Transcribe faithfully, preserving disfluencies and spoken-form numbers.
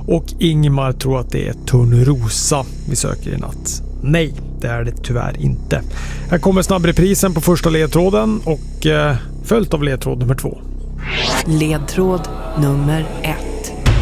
Och Ingmar tror att det är Törnrosa vi söker i natt. Nej, det är det tyvärr inte. Här kommer snabbreprisen på första ledtråden och eh, följt av ledtråd nummer två. Ledtråd nummer ett.